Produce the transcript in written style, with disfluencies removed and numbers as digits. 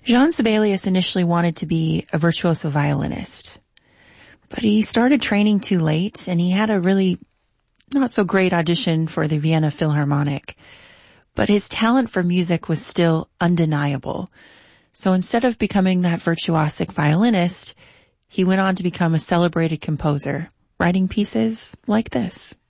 Jean Sibelius initially wanted to be a virtuoso violinist, but he started training too late, and he had a really not so great audition for the Vienna Philharmonic. But his talent for music was still undeniable. So instead of becoming that virtuosic violinist, he went on to become a celebrated composer, writing pieces like this.